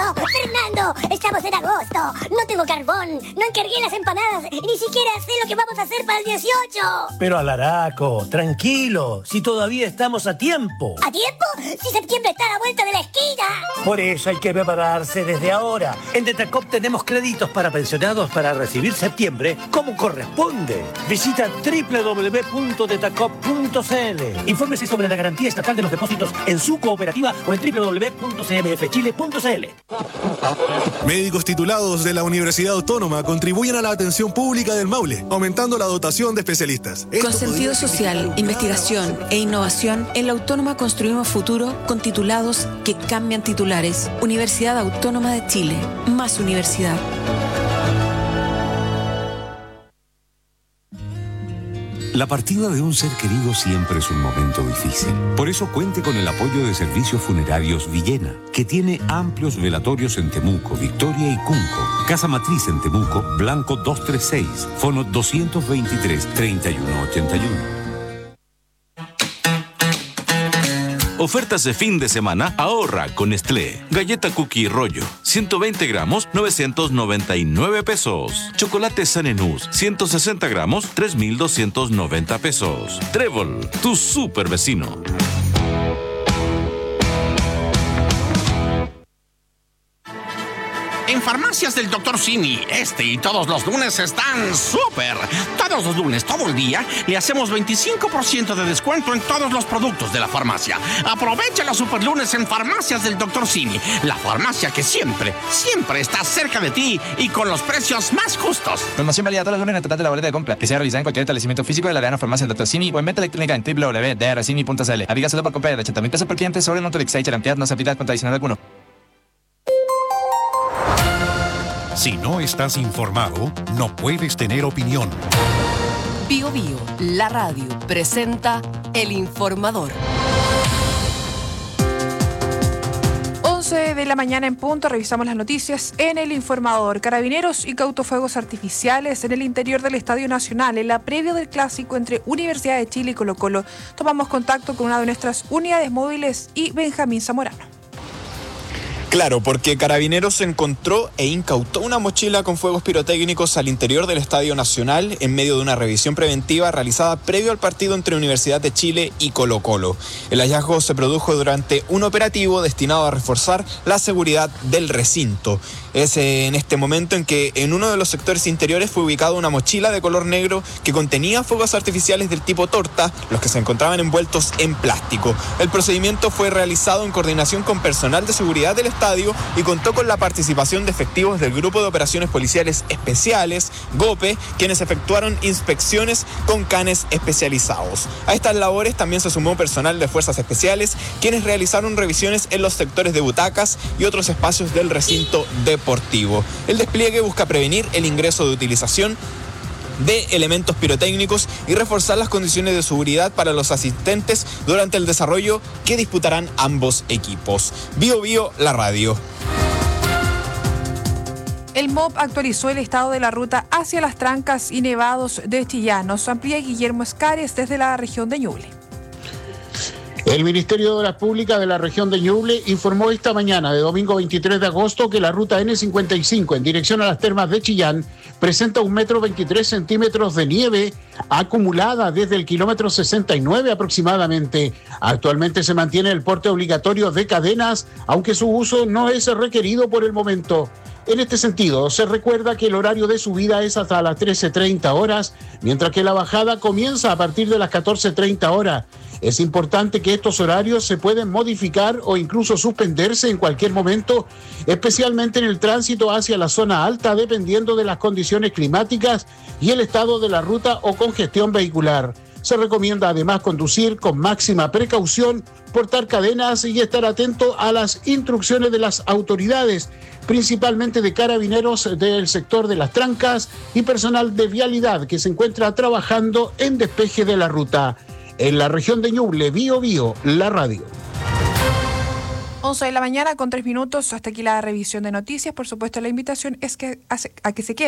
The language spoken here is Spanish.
Fernando, estamos en agosto. No tengo carbón, no encargué las empanadas y ni siquiera sé lo que vamos a hacer para el 18. Pero Alaraco, tranquilo, si todavía estamos a tiempo. ¿A tiempo? Si septiembre está a la vuelta de la esquina. Por eso hay que prepararse desde ahora. En Detacop tenemos créditos para pensionados para recibir septiembre como corresponde. Visita www.detacop.cl. Infórmese sobre la garantía estatal de los depósitos en su cooperativa o en www.cmfchile.cl. Médicos titulados de la Universidad Autónoma contribuyen a la atención pública del Maule, aumentando la dotación de especialistas. Con sentido social, investigación e innovación, en la Autónoma construimos futuro con titulados que cambian titulares. Universidad Autónoma de Chile. Más universidad. La partida de un ser querido siempre es un momento difícil. Por eso cuente con el apoyo de Servicios Funerarios Villena, que tiene amplios velatorios en Temuco, Victoria y Cunco. Casa Matriz en Temuco, Blanco 236, Fono 223-3181. Ofertas de fin de semana, ahorra con Nestlé. Galleta Cookie Rollo, 120 gramos, 999 pesos. Chocolate Sanenús, 160 gramos, 3,290 pesos. Trébol, tu super vecino. En Farmacias del Dr. Simi, este y todos los lunes están súper. Todos los lunes, todo el día, le hacemos 25% de descuento en todos los productos de la farmacia. Aprovecha los super lunes en Farmacias del Dr. Simi, la farmacia que siempre, siempre está cerca de ti y con los precios más justos. Promoción válida todos los lunes en el total de la boleta de compra, que sea realizada en cualquier establecimiento físico de la Arena Farmacia del Dr. Simi o en venta electrónica en www.drcimi.cl. Aplica solo por compra de 80,000 pesos por cliente sobre el monto de Exchange. La entidad no se aplica con adicional alguno. Si no estás informado, no puedes tener opinión. Bio Bio, la radio, presenta El Informador. 11 de la mañana en punto, revisamos las noticias en El Informador. Carabineros y cautofuegos artificiales en el interior del Estadio Nacional, en la previa del clásico entre Universidad de Chile y Colo-Colo. Tomamos contacto con una de nuestras unidades móviles y Benjamín Zamorano. Claro, porque Carabineros encontró e incautó una mochila con fuegos pirotécnicos al interior del Estadio Nacional en medio de una revisión preventiva realizada previo al partido entre Universidad de Chile y Colo-Colo. El hallazgo se produjo durante un operativo destinado a reforzar la seguridad del recinto. Es en este momento en que en uno de los sectores interiores fue ubicada una mochila de color negro que contenía fuegos artificiales del tipo torta, los que se encontraban envueltos en plástico. El procedimiento fue realizado en coordinación con personal de seguridad del estadio y contó con la participación de efectivos del Grupo de Operaciones Policiales Especiales, GOPE, quienes efectuaron inspecciones con canes especializados. A estas labores también se sumó personal de Fuerzas Especiales, quienes realizaron revisiones en los sectores de butacas y otros espacios del recinto deportivo. El despliegue busca prevenir el ingreso de utilización de elementos pirotécnicos y reforzar las condiciones de seguridad para los asistentes durante el desarrollo que disputarán ambos equipos. Bio Bio, la radio. El MOP actualizó el estado de la ruta hacia las trancas y nevados de Chillán. Nos amplía Guillermo Escares desde la región de Ñuble. El Ministerio de Obras Públicas de la región de Ñuble informó esta mañana de domingo 23 de agosto que la ruta N55 en dirección a las termas de Chillán presenta 1,23 m de nieve acumulada desde el kilómetro 69 aproximadamente. Actualmente se mantiene el porte obligatorio de cadenas, aunque su uso no es requerido por el momento. En este sentido, se recuerda que el horario de subida es hasta las 13:30 horas, mientras que la bajada comienza a partir de las 14:30 horas. Es importante que estos horarios se pueden modificar o incluso suspenderse en cualquier momento, especialmente en el tránsito hacia la zona alta, dependiendo de las condiciones climáticas y el estado de la ruta o congestión vehicular. Se recomienda además conducir con máxima precaución, portar cadenas y estar atento a las instrucciones de las autoridades, principalmente de carabineros del sector de las trancas y personal de vialidad que se encuentra trabajando en despeje de la ruta. En la región de Ñuble, Bio Bio, la radio. 11 de la mañana con 3 minutos. Hasta aquí la revisión de noticias. Por supuesto, la invitación es a que se quede